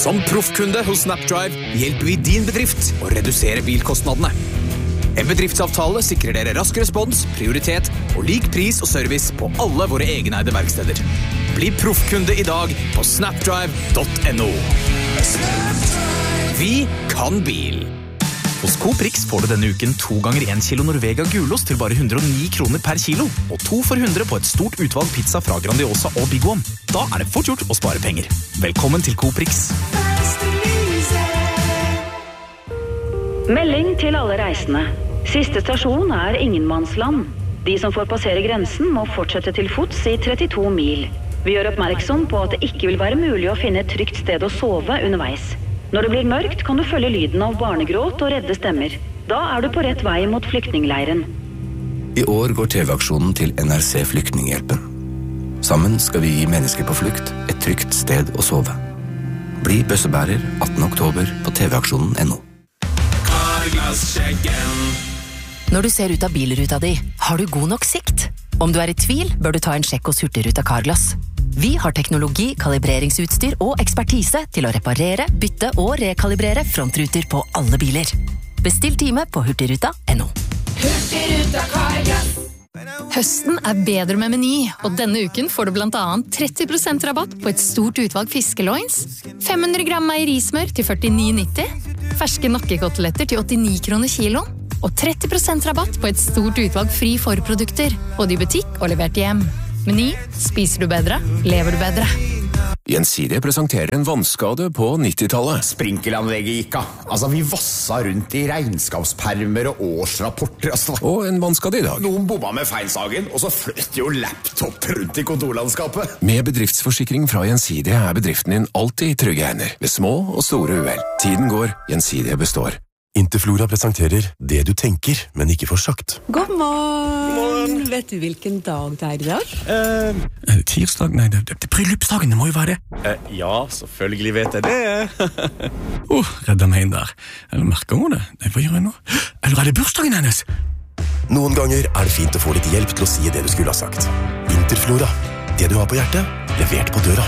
Som proffkunde hos Snapdrive hjelper vi din bedrift å redusere bilkostnadene. En bedriftsavtale sikrer dere rask respons, prioritet og lik pris og service på alle våre egeneide verksteder. Bli proffkunde i dag på snapdrive.no. Vi kan bil. Hos Coop Rix får du denne uken 2 ganger 1 kilo Norvega gulost til bare 109 kroner per kilo, og 2 for 100 på et stort utvalg pizza fra Grandiosa og Big One. Da er det fort gjort å spare penger. Velkommen til Coop Rix. Melding til alle reisende. Siste stasjon er Ingenmannsland. De som får passere grensen må fortsette til fots i 32 mil. Vi gjør oppmerksom på at det ikke vil være mulig å finne et trygt sted å sove underveis. Når det blir mørkt, kan du følge lyden av barnegråt og redde stemmer. Da er du på rett vei mot flyktningleiren. I år går TV-aksjonen til NRC Flyktninghjelpen. Sammen skal vi gi mennesker på flukt et trygt sted å sove. Bli bøssebærer 18. oktober på tvaksjonen.no. Når du ser ut av bilruta di, har du god nok sikt? Om du er i tvil, bør du ta en sjekk hos Hurtigruta Carglass. Vi har teknologi, kalibreringsutstyr og ekspertise til å reparere, bytte og rekalibrere frontruter på alle biler. Bestill time på hurtigruta.no. Hurtigruta Carglass. Høsten er bedre med Meny, og denne uken får du blant annet 30% rabatt på et stort utvalg fiskeloins, 500 gram meierismør til 49,90, ferske nakkekoteletter til 89 kroner kiloen, og 30% rabatt på et stort utvalg fri forprodukter, både i butikk og levert hjem. Meny, spiser du bedre, lever du bedre. Gjensidige presenterer en vannskade på 90-tallet. Sprinkelanlegget gikk av. Altså, vi vassa rundt i regnskapspermer og årsrapporter. Og en vannskade i dag. Noen bomma med feilsagen, og så fløt jo laptop rundt i kontorlandskapet. Med bedriftsforsikring fra Gjensidige er bedriften din alltid i trygge hender. Ved små og store uhell. Tiden går, Gjensidige består. Interflora presenterer det du tenker, men ikke får sagt. God morgen! Vet du hvilken dag det er i dag? Tirsdag? Nei, det er bryllupsdagen, det må jo være det. Ja, selvfølgelig vet jeg det. Redda meg inn der. Eller merker hun det? Nei, hva gjør jeg nå? Eller er det bursdagen hennes? Noen ganger er det fint å få litt hjelp til å si det du skulle ha sagt. Interflora. Det du har på hjertet, levert på døra.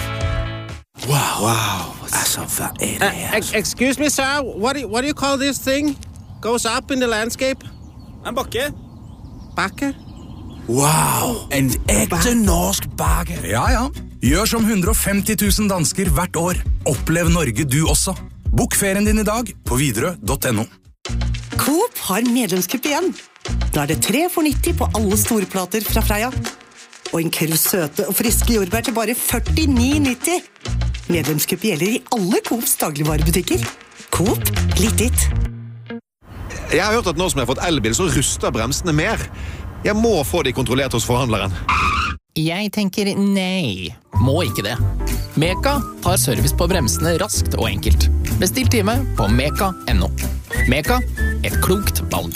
Wow. Excuse me, sir. What do you call this thing? Goes up in the landscape? En bakke. Bakke? Wow, en ekte norsk bakke. Ja. Gjør som 150 000 dansker hvert år. Opplev Norge du også. Bok ferien din i dag på Widerøe.no. Coop har medlemskupp igjen. Nå er det 3 for 90 på alle storplater fra Freia. Og en kurv søte og friske jordbær til bare 49,90. Medlemskupp gjelder i alle Coops dagligvarebutikker. Coop, litt ditt. Jeg har hørt at nå som jeg har fått elbil, så ruster bremsene mer. Jeg må få de kontrollert hos forhandleren. Jeg tenker nei. Må ikke det. Meka tar service på bremsene raskt og enkelt. Bestill time på meka.no. Meka, et klokt valg.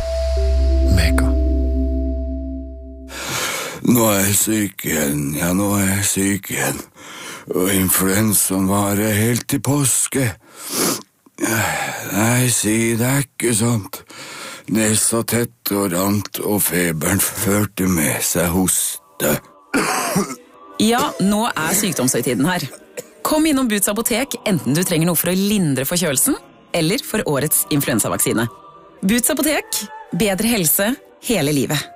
Meka. Nå er jeg syk igjen. Og influensaen varer helt til påske. Nei, si det er ikke sånt. Nesa tett og rant, og feberen førte med seg hoste. Ja, nå er sykdomshøytiden her. Kom innom Boots apotek, enten du trenger noe for å lindre forkjølelsen, eller for årets influensavaksine. Boots apotek, bedre helse hele livet.